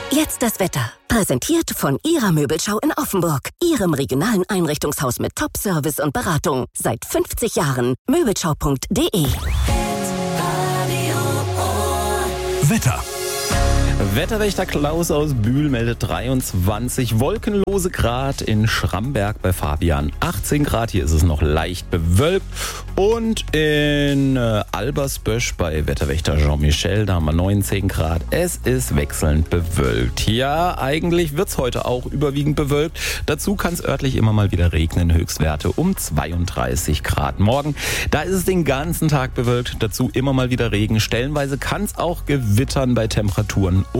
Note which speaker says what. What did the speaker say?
Speaker 1: Jetzt das Wetter. Präsentiert von Ihrer Möbelschau in Offenburg. Ihrem regionalen Einrichtungshaus mit Top-Service und Beratung. Seit 50 Jahren. Möbelschau.de.
Speaker 2: Wetter.
Speaker 3: Wetterwächter Klaus aus Bühl meldet 23 wolkenlose Grad in Schramberg bei Fabian. 18 Grad, hier ist es noch leicht bewölkt. Und in Albersbösch bei Wetterwächter Jean-Michel, da haben wir 19 Grad. Es ist wechselnd bewölkt. Ja, eigentlich wird's heute auch überwiegend bewölkt. Dazu kann es örtlich immer mal wieder regnen. Höchstwerte um 32 Grad. Morgen, da ist es den ganzen Tag bewölkt. Dazu immer mal wieder Regen. Stellenweise kann es auch gewittern bei Temperaturen